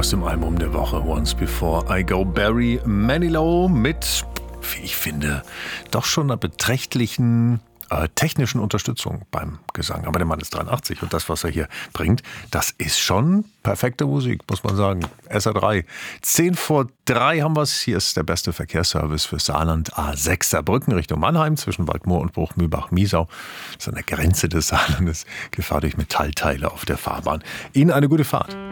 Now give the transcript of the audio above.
aus dem Album der Woche Once Before I Go, Barry Manilow mit, wie ich finde, doch schon einer beträchtlichen technischen Unterstützung beim Gesang. Aber der Mann ist 83 und das, was er hier bringt, das ist schon perfekte Musik, muss man sagen. SR3, 2:10 haben wir es. Hier ist der beste Verkehrsservice für Saarland. A6 Saarbrücken Richtung Mannheim zwischen Waldmoor und Bruchmühlbach-Miesau. Das ist an der Grenze des Saarlandes. Gefahr durch Metallteile auf der Fahrbahn. Ihnen eine gute Fahrt.